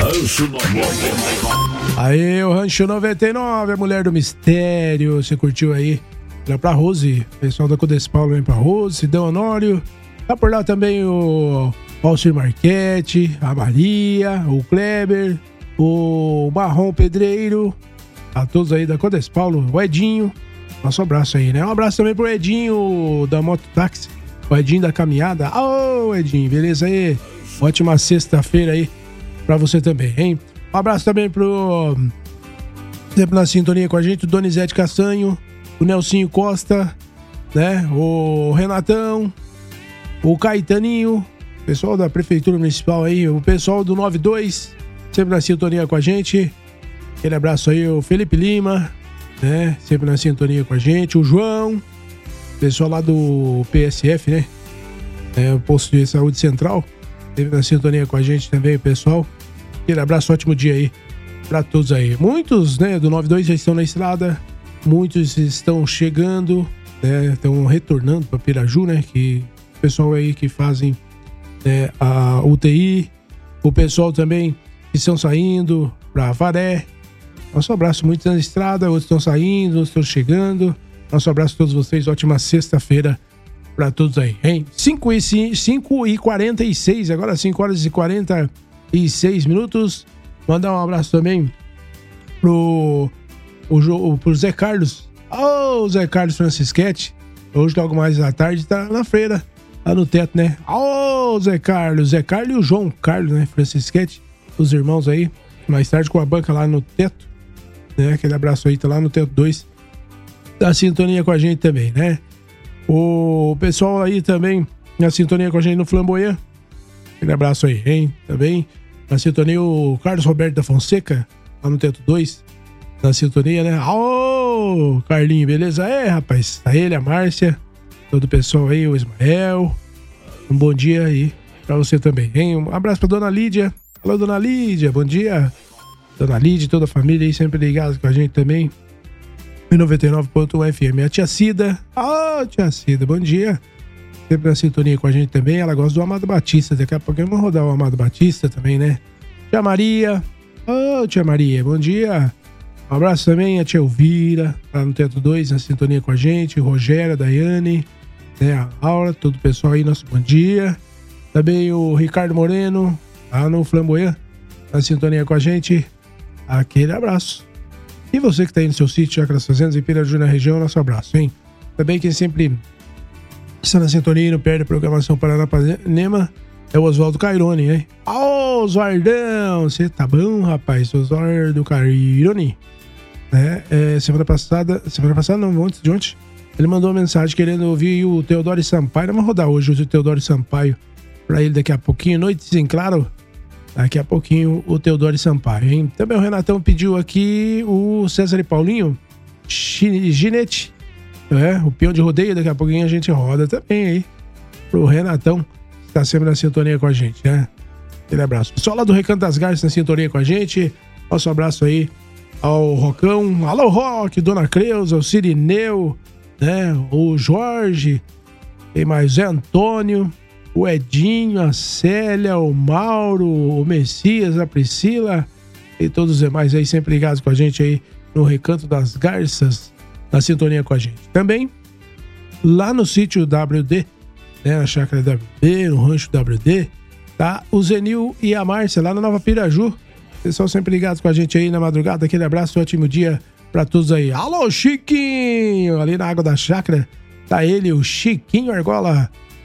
Rancho 99. Aí, o Rancho 99, a Mulher do Mistério. Você curtiu aí? Lá pra Rose, pessoal da Codespal vem pra Rose, Sidão Honório. Tá por lá também o Alcir Marchetti, a Maria, o Kleber, o Marrom Pedreiro. A todos aí da Codespal, o Edinho. Nosso abraço aí, né? Um abraço também pro Edinho da Mototáxi, o Edinho da Caminhada. Ô, Edinho, beleza aí? Ótima sexta-feira aí pra você também, hein? Um abraço também pro... sempre na sintonia com a gente, o Donizete Castanho, o Nelsinho Costa, né? O Renatão, o Caetaninho, pessoal da Prefeitura Municipal aí, o pessoal do 92, sempre na sintonia com a gente. Aquele abraço aí, o Felipe Lima, né? Sempre na sintonia com a gente, o João, pessoal lá do PSF, né? O Posto de Saúde Central, sempre na sintonia com a gente também, pessoal. Aquele abraço, ótimo dia aí pra todos aí. Muitos, né, do 92 já estão na estrada, muitos estão chegando, né, estão retornando pra Piraju, né, que o pessoal aí que fazem a UTI, o pessoal também que estão saindo pra Avaré. Nosso abraço, muitos na estrada, outros estão saindo, outros estão chegando. Nosso abraço a todos vocês, ótima sexta-feira pra todos aí, hein? 5h46, agora 5h46 minutos. Mandar um abraço também pro Zé Carlos. Ô, Zé Carlos Francisquete. Hoje, logo mais à tarde, tá na feira, lá no teto, né? Ô, Zé Carlos e o João Carlos, né? Francisquete, os irmãos aí. Mais tarde com a banca lá no teto, né? Aquele abraço aí, tá lá no teto 2. Da sintonia com a gente também, né? O pessoal aí também na sintonia com a gente no Flamboyant. Aquele abraço aí, hein? Também na sintonia o Carlos Roberto da Fonseca, lá no teto 2. Na sintonia, né? Ô, Carlinho, beleza? Rapaz, tá ele, a Márcia, todo o pessoal aí, o Ismael. Um bom dia aí pra você também, hein? Um abraço pra Dona Lídia. Alô, Dona Lídia, bom dia. Dona Lídia e toda a família aí sempre ligados com a gente também. 99.1 FM. A tia Cida. Tia Cida, bom dia. Sempre na sintonia com a gente também. Ela gosta do Amado Batista. Daqui a pouco vamos rodar o Amado Batista também, né? Tia Maria. Tia Maria, bom dia. Um abraço também a tia Elvira, lá no Teto 2, na sintonia com a gente. O Rogério, a Daiane, né? A Aura, todo o pessoal aí, nosso bom dia. Também o Ricardo Moreno, lá no Flamboyant, na sintonia com a gente. Aquele abraço. E você que tá aí no seu sítio, Chácaras Fazendas, em Piraju, na região, nosso abraço, hein? Também quem sempre está na sintonia e não perde a programação Paranapanema é o Oswaldo Cairone, hein? Oswaldão, você tá bom, rapaz? Oswaldo Cairone, né? Semana passada não, antes de ontem, ele mandou uma mensagem querendo ouvir o Teodoro Sampaio. Vamos rodar hoje o Teodoro Sampaio pra ele daqui a pouquinho, noites em claro. Daqui a pouquinho o Teodoro Sampaio, hein? Também o Renatão pediu aqui o César e Paulinho, Ginete, o peão de rodeio. Daqui a pouquinho a gente roda também aí pro Renatão, que tá sempre na sintonia com a gente, né? Aquele abraço. Pessoal lá do Recanto das Garças na sintonia com a gente. Nosso abraço aí ao Rocão. Alô, Rock, Dona Creuza, o Cirineu, né? O Jorge, tem mais Zé Antônio, o Edinho, a Célia, o Mauro, o Messias, a Priscila e todos os demais aí sempre ligados com a gente aí no Recanto das Garças, na sintonia com a gente. Também lá no sítio WD, né, na chácara WD, no rancho WD, tá o Zenil e a Márcia lá na Nova Piraju. Pessoal sempre ligados com a gente aí na madrugada. Aquele abraço, ótimo dia pra todos aí. Alô, Chiquinho! Ali na água da chácara tá ele, o Chiquinho Argola.